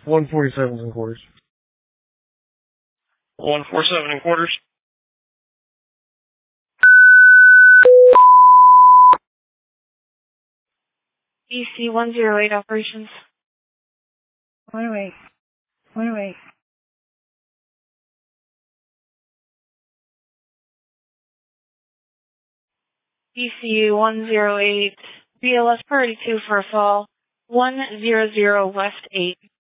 147 and quarters. 147 and quarters. BC 108 operations. 108. 108. BC 108. BLS priority 2 for a fall. 100 West 8.